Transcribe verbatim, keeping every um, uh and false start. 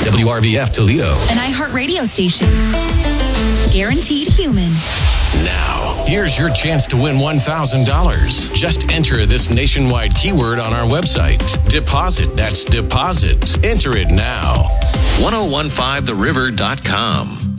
W R V F Toledo. An iHeartRadio station. Guaranteed human. Now, here's your chance to win one thousand dollars. Just enter this nationwide keyword on our website. Deposit. That's deposit. Enter it now. ten fifteen the river dot com.